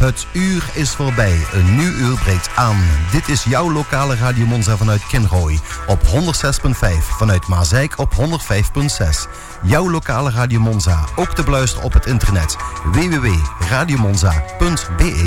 Het uur is voorbij, een nieuw uur breekt aan. Dit is jouw lokale Radio Monza vanuit Kinrooi op 106.5, vanuit Maasijk op 105.6. Jouw lokale Radio Monza, ook te beluisteren op het internet www.radiomonza.be.